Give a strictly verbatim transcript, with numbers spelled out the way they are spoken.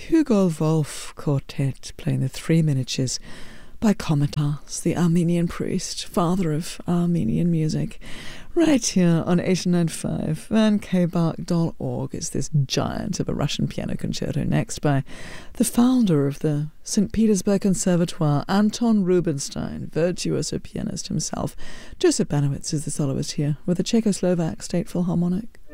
Hugo Wolf Quartet playing the Three Miniatures by Komitas, the Armenian priest, father of Armenian music, right here on eighty-nine point five van k bach dot org. It's this giant of a Russian piano concerto, next by the founder of the Saint Petersburg Conservatoire, Anton Rubinstein, virtuoso pianist himself. Joseph Banowitz is the soloist here, with the Czechoslovak State Philharmonic.